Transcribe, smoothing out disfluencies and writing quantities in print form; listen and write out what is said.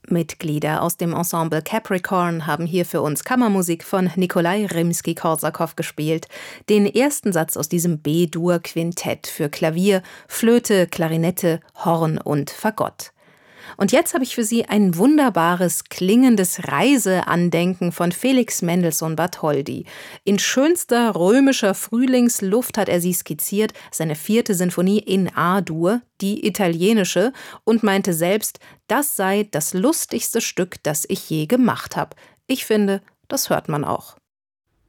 Mitglieder aus dem Ensemble Capricorn haben hier für uns Kammermusik von Nikolai Rimski-Korsakow gespielt. Den ersten Satz aus diesem B-Dur-Quintett für Klavier, Flöte, Klarinette, Horn und Fagott. Und jetzt habe ich für Sie ein wunderbares, klingendes Reiseandenken von Felix Mendelssohn Bartholdy. In schönster römischer Frühlingsluft hat er sie skizziert, seine 4. Sinfonie in A-Dur, die italienische, und meinte selbst, das sei das lustigste Stück, das ich je gemacht habe. Ich finde, das hört man auch.